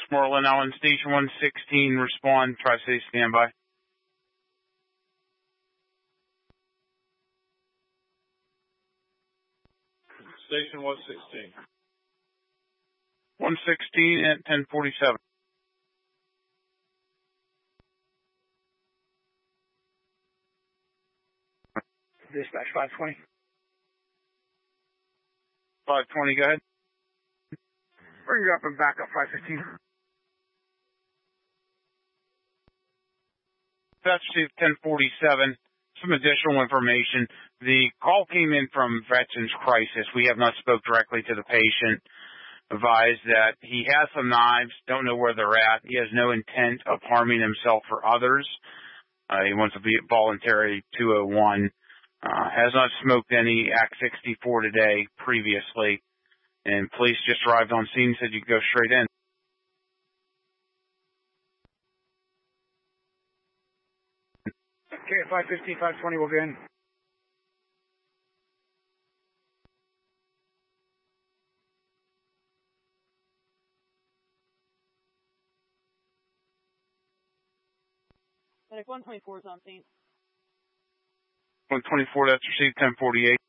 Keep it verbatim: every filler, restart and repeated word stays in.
Westmoreland, Allen, Station one sixteen, respond, Tri-City standby. Station one sixteen. one sixteen at ten forty-seven. Dispatch five twenty. five twenty, go ahead. Bring you up and back up five fifteen. That's received ten forty-seven. Some additional information. The call came in from Veterans Crisis. We have not spoke directly to the patient. Advised that he has some knives, don't know where they're at. He has no intent of harming himself or others. Uh, he wants to be voluntary two oh one. Uh, has not smoked any Act sixty-four today previously. And police just arrived on scene, said you could go straight in. Okay, five fifteen, five twenty, we'll go in. Medic one twenty-four is on scene. one twenty-four, that's received ten forty-eight.